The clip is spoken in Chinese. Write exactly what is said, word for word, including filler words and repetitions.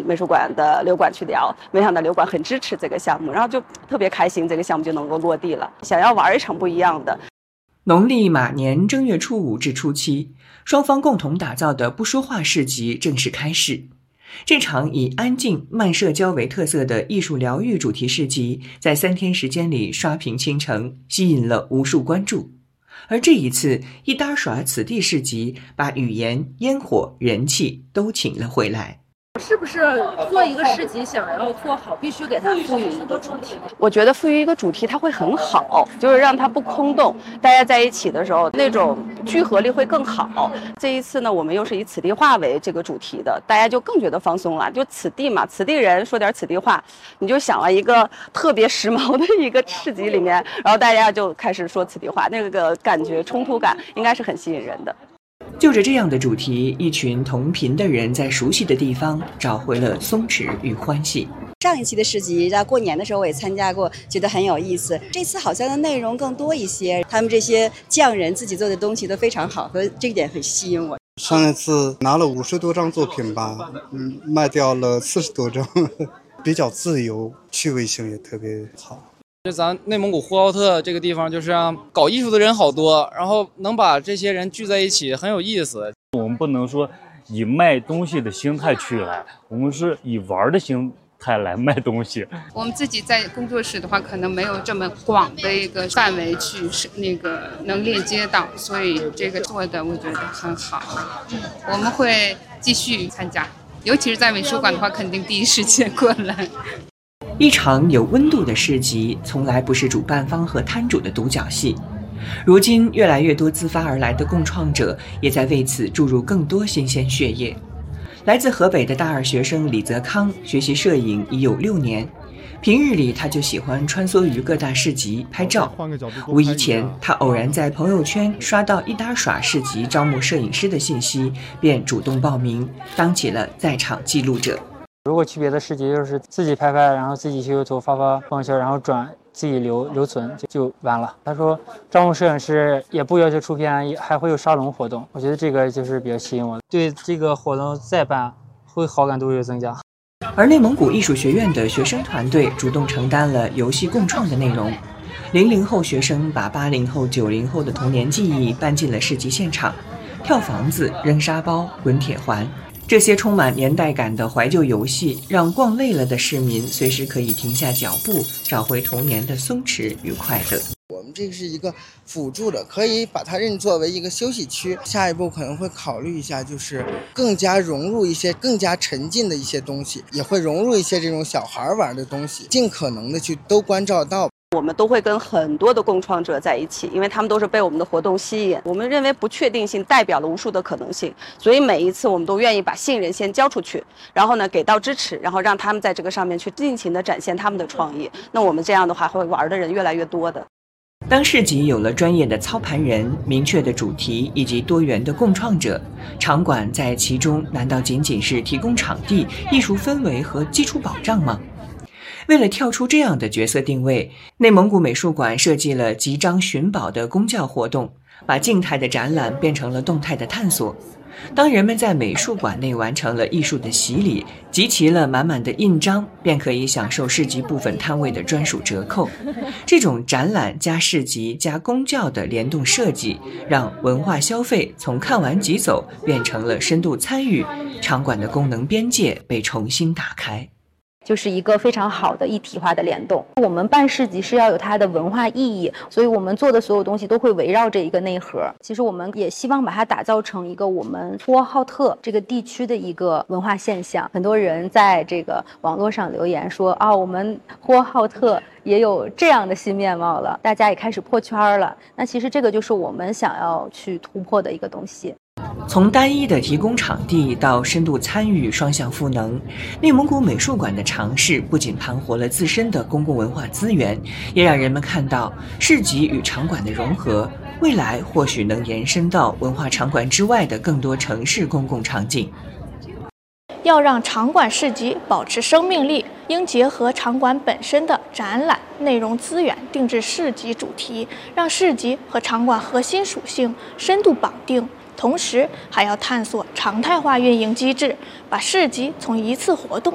美术馆的刘馆去聊，没想到刘馆很支持这个项目，然后就特别开心，这个项目就能够落地了。想要玩一场不一样的。 农历马年正月初五至初七，双方共同打造的不说话市集正式开市。这场以安静、慢社交为特色的艺术疗愈主题市集，在三天时间里刷屏倾城，吸引了无数关注。而这一次，一搭耍此地市集把语言、烟火、人气都请了回来。 是不是做一个市集想要做好，必须给它赋予一个主题？ 我觉得赋予一个主题它会很好，就是让它不空洞，大家在一起的时候那种聚合力会更好。这一次呢，我们又是以此地话为这个主题的，大家就更觉得放松了。就此地嘛，此地人说点此地话，你就想了一个特别时髦的一个市集里面，然后大家就开始说此地话，那个感觉冲突感应该是很吸引人的。 就着这样的主题，一群同频的人在熟悉的地方找回了松弛与欢喜。 上一期的市集在过年的时候我也参加过，觉得很有意思。这次好像的内容更多一些，他们这些匠人自己做的东西都非常好，所以这一点很吸引我。 上一次拿了五十多张作品吧，嗯，卖掉了四十多张，比较自由，趣味性也特别好。 咱内蒙古呼和浩特这个地方，就是让搞艺术的人好多，然后能把这些人聚在一起，很有意思。 我们不能说以卖东西的心态去来，我们是以玩的心态来卖东西。 我们自己在工作室的话，可能没有这么广的一个范围去那个能链接到，所以这个做的我觉得很好。我们会继续参加，尤其是在美术馆的话，肯定第一时间过来。 一场有温度的市集，从来不是主办方和摊主的独角戏。如今，越来越多自发而来的共创者，也在为此注入更多新鲜血液。来自河北的大二学生李泽康，学习摄影已有六年。平日里，他就喜欢穿梭于各大市集拍照。无意前，他偶然在朋友圈刷到一搭耍市集招募摄影师的信息，便主动报名，当起了在场记录者。 如果去别的市集，就是自己拍拍，然后自己修修图，发发朋友圈，然后转自己留留存就就完了。他说招募摄影师也不要求出片，也还会有沙龙活动，我觉得这个就是比较吸引我，对这个活动再办会好感度有增加。 而内蒙古艺术学院的学生团队主动承担了游戏共创的内容，零零后学生把八零后、九零后的童年记忆搬进了市集现场，跳房子、扔沙包、滚铁环。这些充满年代感的怀旧游戏，让逛累了的市民随时可以停下脚步，找回童年的松弛与快乐。 我们这个是一个辅助的，可以把它认作为一个休息区。下一步可能会考虑一下，就是更加融入一些更加沉浸的一些东西，也会融入一些这种小孩玩的东西，尽可能的去都关照到。 我们都会跟很多的共创者在一起，因为他们都是被我们的活动吸引。我们认为不确定性代表了无数的可能性，所以每一次我们都愿意把信任先交出去，然后呢给到支持，然后让他们在这个上面去尽情的展现他们的创意。那我们这样的话会玩的人越来越多的。 当市集有了专业的操盘人、明确的主题以及多元的共创者，场馆在其中难道仅仅是提供场地、艺术氛围和基础保障吗？为了跳出这样的角色定位，内蒙古美术馆设计了集章寻宝的公教活动，把静态的展览变成了动态的探索。当人们在美术馆内完成了艺术的洗礼，集齐了满满的印章，便可以享受市集部分摊位的专属折扣。这种展览加市集加公教的联动设计，让文化消费从看完即走变成了深度参与，场馆的功能边界被重新打开。 就是一个非常好的一体化的联动。我们办市集是要有它的文化意义，所以我们做的所有东西都会围绕着一个内核。其实我们也希望把它打造成一个我们呼和浩特这个地区的一个文化现象。很多人在这个网络上留言说啊，我们呼和浩特也有这样的新面貌了，大家也开始破圈了。那其实这个就是我们想要去突破的一个东西。 从单一的提供场地到深度参与双向赋能，内蒙古美术馆的尝试不仅盘活了自身的公共文化资源，也让人们看到市集与场馆的融合，未来或许能延伸到文化场馆之外的更多城市公共场景。 要让场馆市集保持生命力，应结合场馆本身的展览、内容资源，定制市集主题，让市集和场馆核心属性深度绑定。同时还要探索常态化运营机制，把市集从一次活动